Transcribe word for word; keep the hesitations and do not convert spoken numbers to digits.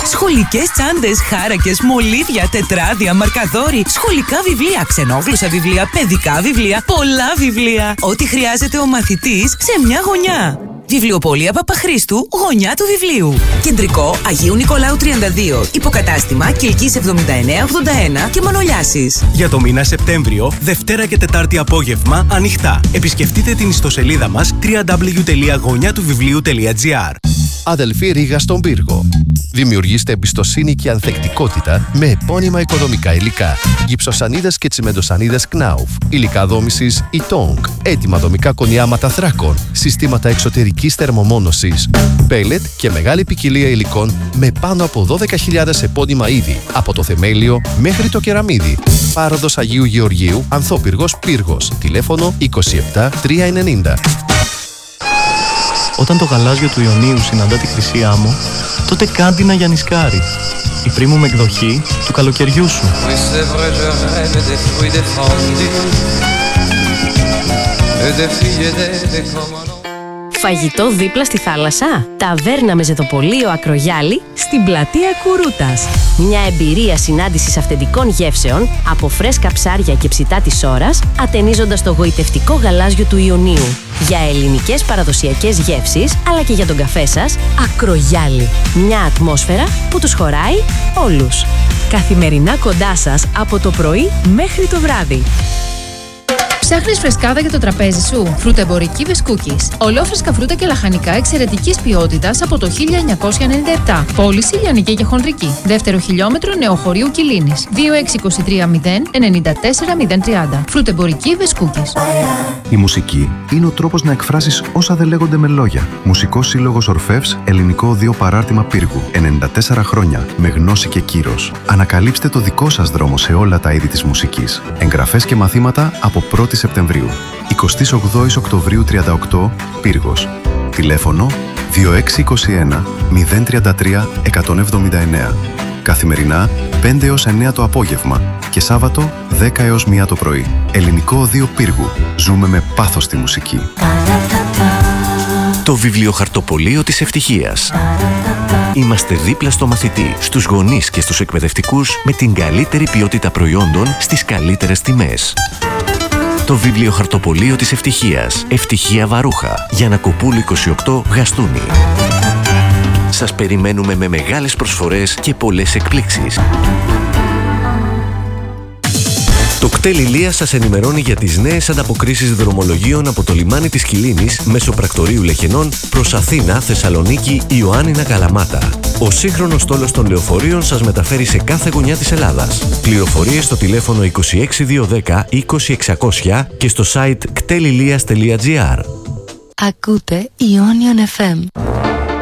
Σχολικές τσάντες, χάρακες, μολύβια, τετράδια, μαρκαδόροι, σχολικά βιβλία, ξενόγλωσσα βιβλία, παιδικά βιβλία, πολλά βιβλία. Ό,τι χρειάζεται ο μαθητής σε μια γωνιά. Βιβλιοπωλεία Παπαχρήστου, γωνιά του βιβλίου. Κεντρικό Αγίου Νικολάου τριάντα δύο. Υποκατάστημα Κιλκής εβδομήντα εννέα ογδόντα ένα και Μανολιάσης. Για το μήνα Σεπτέμβριο, Δευτέρα και Τετάρτη απόγευμα ανοιχτά. Επισκεφτείτε την ιστοσελίδα μας double-u double-u double-u τελεία γωνιά του βιβλίου τελεία τζι άρ. Αδελφή Ρήγα στον Πύργο. Δημιουργήστε εμπιστοσύνη και ανθεκτικότητα με επώνυμα οικοδομικά υλικά. Γυψοσανίδες και τσιμεντοσανίδες Κνάουφ. Υλικά δόμησης Ιτόγκ. Έτοιμα δομικά κονιάματα θράκων. Συστήματα εξωτερικής θερμομόνωσης. Πέλετ και μεγάλη ποικιλία υλικών με πάνω από δώδεκα χιλιάδες επώνυμα είδη. Από το θεμέλιο μέχρι το κεραμίδι. Πάροδος Αγίου Γεωργίου, Ανθόπυργος Πύργος. Τηλέφωνο είκοσι επτά τριακόσια ενενήντα. Όταν το γαλάζιο του Ιωνίου συναντά τη χρυσή άμμο, τότε κάντινα για νησκάρι. Η premium εκδοχή του καλοκαιριού σου. Φαγητό δίπλα στη θάλασσα. Ταβέρνα με ζεδοπολείο Ακρογιάλη στην πλατεία Κουρούτας. Μια εμπειρία συνάντησης αυθεντικών γεύσεων από φρέσκα ψάρια και ψητά της ώρας, ατενίζοντας το γοητευτικό γαλάζιο του Ιωνίου. Για ελληνικές παραδοσιακές γεύσεις, αλλά και για τον καφέ σας, Ακρογιάλη. Μια ατμόσφαιρα που τους χωράει όλους. Καθημερινά κοντά σας από το πρωί μέχρι το βράδυ. Ψάχνεις φρεσκάδα για το τραπέζι σου? Φρουτεμπορική Βεσκούκης. Ολόφρεσκα φρούτα και λαχανικά εξαιρετικής ποιότητας από το χίλια εννιακόσια ενενήντα επτά. Πώληση λιανική και χονδρική. Δεύτερο χιλιόμετρο Νεοχωρίου Κιλίνης. δύο έξι δύο τρία μηδέν εννιά τέσσερα μηδέν τρία μηδέν. Φρουτεμπορική Βεσκούκης. Η μουσική είναι ο τρόπος να εκφράσεις όσα δεν λέγονται με λόγια. Μουσικός Σύλλογος Ορφεύς, Ελληνικό Οδείο Παράρτημα Πύργου. ενενήντα τέσσερα χρόνια με γνώση και κύρος. Ανακαλύψτε το δικό σας δρόμο σε όλα τα είδη της μουσικής. Εγγραφές και μαθήματα από πρώτη Σεπτεμβρίου. εικοστή όγδοη Οκτωβρίου τριάντα οκτώ, Πύργος. Τηλέφωνο δύο έξι δύο ένα μηδέν τρία τρία εκατόν εβδομήντα εννέα. Καθημερινά πέντε έως εννέα το απόγευμα και Σάββατο δέκα έως μία το πρωί. Ελληνικό Οδείο Πύργου. Ζούμε με πάθος τη μουσική. Το βιβλιοχαρτοπωλείο της ευτυχίας. Είμαστε δίπλα στο μαθητή, στους γονείς και στους εκπαιδευτικούς με την καλύτερη ποιότητα προϊόντων στις καλύτερες τιμές. Το βιβλιοχαρτοπωλείο της ευτυχίας. Ευτυχία Βαρούχα. Γιαννακοπούλου είκοσι οκτώ, Γαστούνι. Σας περιμένουμε με μεγάλες προσφορές και πολλές εκπλήξεις. Το κτέλ Ηλίας σας ενημερώνει για τις νέες ανταποκρίσεις δρομολογίων από το λιμάνι της Κιλίνης μέσω πρακτορείου Λεχενών προς Αθήνα, Θεσσαλονίκη, Ιωάννηνα, Καλαμάτα. Ο σύγχρονος στόλος των λεωφορείων σας μεταφέρει σε κάθε γωνιά της Ελλάδας. Πληροφορίες στο τηλέφωνο είκοσι έξι διακόσια δέκα είκοσι εξακόσια και στο site κτέλ ηλίας τελεία τζι άρ. Ακούτε Ionion εφ εμ.